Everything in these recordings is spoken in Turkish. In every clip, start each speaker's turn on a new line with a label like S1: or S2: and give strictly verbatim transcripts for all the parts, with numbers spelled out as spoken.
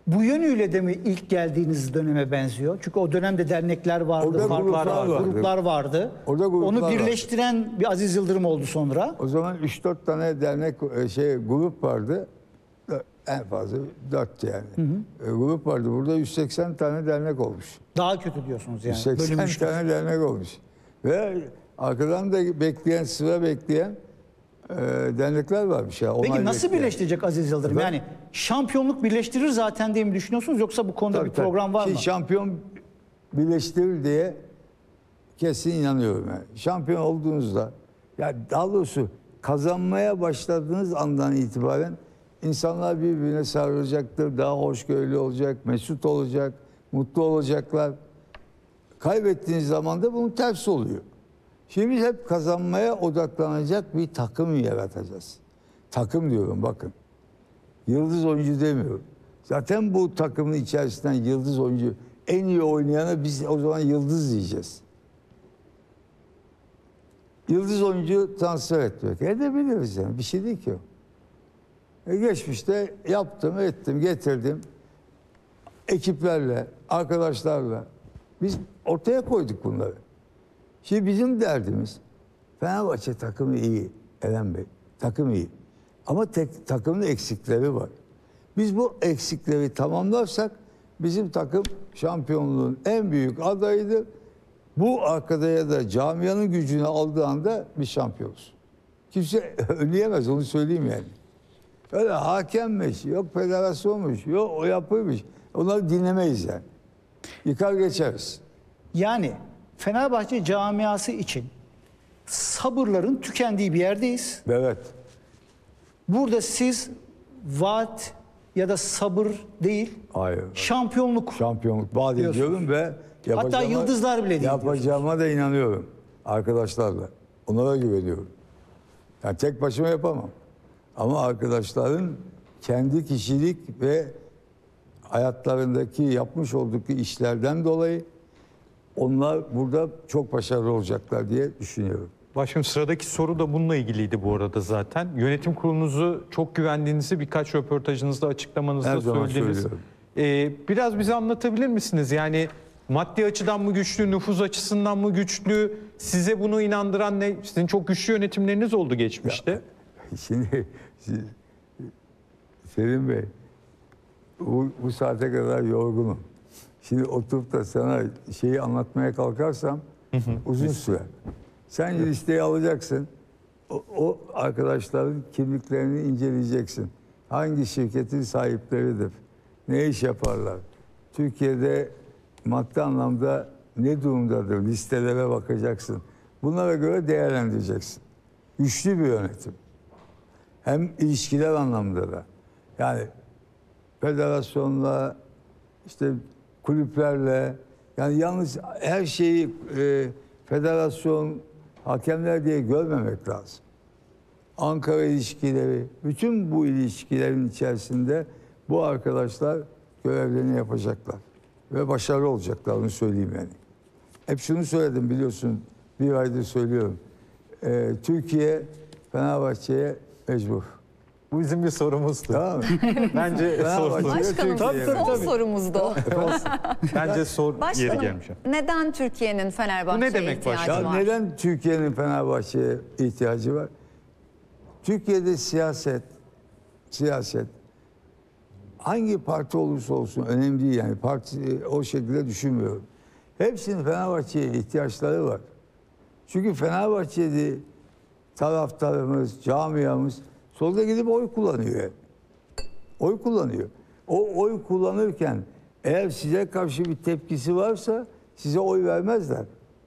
S1: Bu yönüyle de mi ilk geldiğiniz döneme benziyor? Çünkü o dönemde dernekler vardı,
S2: Orada
S1: farklı
S2: gruplar vardı.
S1: gruplar vardı.
S2: Orada gruplar
S1: Onu
S2: vardı.
S1: birleştiren bir Aziz Yıldırım oldu sonra.
S2: O zaman üç dört tane dernek şey grup vardı. En fazla dört yani. Hı hı. E, grup vardı. Burada yüz seksen tane dernek olmuş.
S1: Daha kötü diyorsunuz yani.
S2: yüz seksen
S1: Bölünmüştür.
S2: tane dernek olmuş. Ve arkadan da bekleyen, sıra bekleyen e, dernekler varmış ya.
S1: Peki nasıl
S2: bekleyen.
S1: birleştirecek Aziz Yıldırım?
S2: Ben-
S1: Yani şampiyonluk birleştirir zaten diye mi düşünüyorsunuz, yoksa bu konuda
S2: Tabii,
S1: bir program var
S2: tabii.
S1: mı?
S2: Ki şampiyon birleştirir diye kesin inanıyorum yani. Şampiyon olduğunuzda, ya daha doğrusu kazanmaya başladığınız andan itibaren insanlar birbirine sarılacaktır, daha hoşgörülü olacak, mesut olacak, mutlu olacaklar. Kaybettiğiniz zaman da bunun tersi oluyor. Şimdi biz hep kazanmaya odaklanacak bir takım yaratacağız. Takım diyorum bakın. Yıldız oyuncu demiyorum. Zaten bu takımın içerisinden yıldız oyuncu, en iyi oynayana biz o zaman yıldız diyeceğiz. Yıldız oyuncu transfer etmek. Edebiliriz yani. Bir şey değil ki o. E geçmişte yaptım, ettim, getirdim. Ekiplerle, arkadaşlarla. Biz ortaya koyduk bunları. Şimdi bizim derdimiz, Fenerbahçe takımı iyi Eren Bey. Takım iyi. Ama tek, takımın eksikleri var. Biz bu eksikleri tamamlarsak bizim takım şampiyonluğun en büyük adayıdır. Bu arkadaya da camianın gücünü aldığı anda biz şampiyonuz. Kimse önleyemez, onu söyleyeyim yani. Öyle hakemmiş, yok federasyonmuş, yok o yapıymış. Onları dinlemeyiz yani. Yıkar geçeriz.
S1: Yani Fenerbahçe camiası için sabırların tükendiği bir yerdeyiz.
S2: Evet.
S1: Burada siz vaat ya da sabır değil,
S2: Hayır.
S1: şampiyonluk.
S2: Şampiyonluk vaat
S1: Diyorsunuz.
S2: ediyorum ve
S1: Hatta yıldızlar bile değil
S2: yapacağıma da inanıyorum arkadaşlarla. Onlara güveniyorum. Yani tek başıma yapamam. Ama arkadaşların kendi kişilik ve hayatlarındaki yapmış oldukları işlerden dolayı onlar burada çok başarılı olacaklar diye düşünüyorum.
S3: Başkanım, sıradaki soru da bununla ilgiliydi bu arada zaten. Yönetim kurulunuzu çok güvendiğinizi birkaç röportajınızda, açıklamanızda
S2: Her zaman
S3: söylediniz.
S2: söylüyorum.
S3: Ee, biraz bize anlatabilir misiniz? Yani maddi açıdan mı güçlü, nüfuz açısından mı güçlü? Size bunu inandıran ne? Sizin çok güçlü yönetimleriniz oldu geçmişte.
S2: Ya, şimdi, şimdi Selim Bey, bu, bu saate kadar yorgunum. Şimdi oturup da sana şeyi anlatmaya kalkarsam uzun sürer. Sen listeyi alacaksın. O, o arkadaşların kimliklerini inceleyeceksin. Hangi şirketin sahipleridir? Ne iş yaparlar? Türkiye'de maddi anlamda ne durumdadır? Listelere bakacaksın. Bunlara göre değerlendireceksin. Güçlü bir yönetim. Hem ilişkiler anlamda da. Yani federasyonla, işte kulüplerle, yani yalnız her şeyi e, federasyon, hakemler diye görmemek lazım. Ankara ilişkileri, bütün bu ilişkilerin içerisinde bu arkadaşlar görevlerini yapacaklar. Ve başarılı olacaklar, onu söyleyeyim yani. Hep şunu söyledim, biliyorsun, bir aydır söylüyorum. Ee, Türkiye Fenerbahçe'ye mecbur.
S3: Bu bizim bir sorumuzdu.
S2: Tamam mı?
S3: Bence sor.
S2: Fenerbahçe-
S4: Başkanım
S2: Tabii, tabii,
S4: son
S2: tabii.
S4: sorumuzdu o.
S3: Bence sor yeri
S4: Başkanım
S3: gelmiş.
S4: neden Türkiye'nin Fenerbahçe'ye
S3: Bu ne demek
S4: ihtiyacı
S3: başkanım?
S2: Ya
S4: var?
S2: neden Türkiye'nin Fenerbahçe'ye ihtiyacı var? Türkiye'de siyaset, siyaset hangi parti olursa olsun önemli değil yani, parti o şekilde düşünmüyorum. Hepsinin Fenerbahçe'ye ihtiyaçları var. Çünkü Fenerbahçe'de taraftarımız, camiamız solda gidip oy kullanıyor yani. Oy kullanıyor. O oy kullanırken eğer size karşı bir tepkisi varsa size oy vermezler.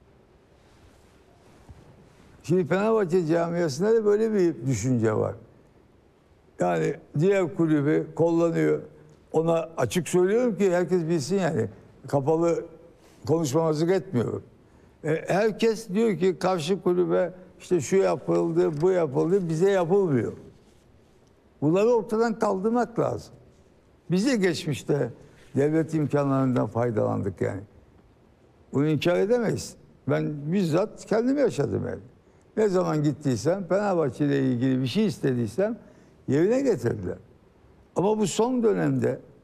S2: Şimdi Fenerbahçe camiasında da böyle bir düşünce var. Yani diğer kulübü kullanıyor. Ona açık söylüyorum ki herkes bilsin yani. Kapalı konuşmamazlık etmiyorum. E, herkes diyor ki karşı kulübe işte şu yapıldı, bu yapıldı, bize yapılmıyor. Bunları ortadan kaldırmak lazım. Biz de geçmişte devlet imkanlarından faydalandık yani. Bunu inkar edemeyiz. Ben bizzat kendim yaşadım yani. Ne zaman gittiysem, Fenerbahçe ile ilgili bir şey istediysem yerine getirdiler. Ama bu son dönemde